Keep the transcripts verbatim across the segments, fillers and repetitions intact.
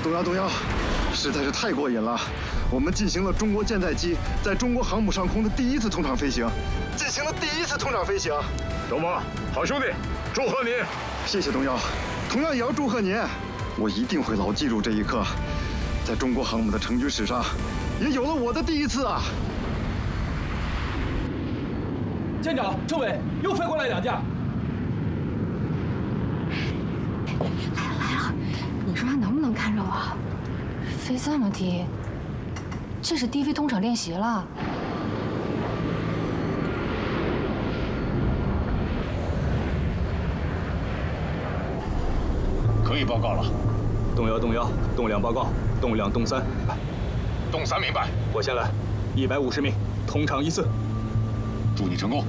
东瑶，东瑶，实在是太过瘾了！我们进行了中国舰载机在中国航母上空的第一次通场飞行，进行了第一次通场飞行。 东风，好兄弟，祝贺你！ 谢谢东瑶，同样也要祝贺您。我一定会牢记住这一刻，在中国航母的成军史上，也有了我的第一次啊！ 舰长，政委又飞过来两架。 来了来了，你说他能不能看着我？飞这么低，这是低飞通场练习了。 可以报告了。 东幺东幺，动两报告，动两动三。 动三明白。 我先来，一百五十名，通场一次。 祝你成功。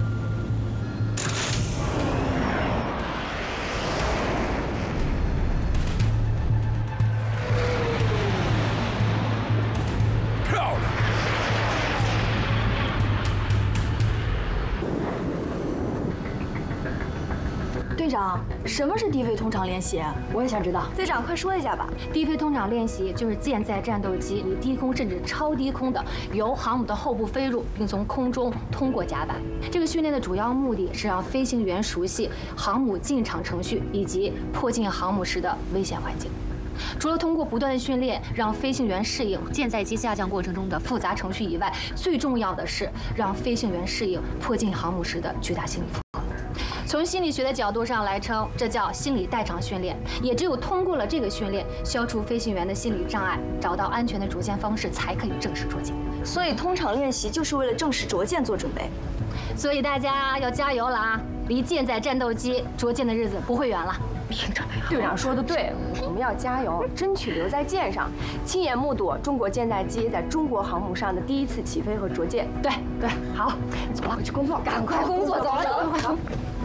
队长，什么是低飞通场练习？我也想知道。队长，快说一下吧。 低飞通场练习就是舰载战斗机以低空甚至超低空的由航母的后部飞入，并从空中通过甲板。这个训练的主要目的是让飞行员熟悉航母进场程序以及迫近航母时的危险环境。 除了通过不断的训练让飞行员适应舰载机下降过程中的复杂程序以外，最重要的是让飞行员适应迫近航母时的巨大心理负荷。从心理学的角度上来称，这叫心理代偿训练。也只有通过了这个训练，消除飞行员的心理障碍，找到安全的着舰方式，才可以正式着舰。 所以通场练习就是为了正式着舰做准备。 所以大家要加油了啊！离舰载战斗机着舰的日子不会远了。 队长说的对，我们要加油，争取留在舰上，亲眼目睹中国舰载机在中国航母上的第一次起飞和着舰。 对对，好， 走了，回去工作， 赶快工作，走了，走了。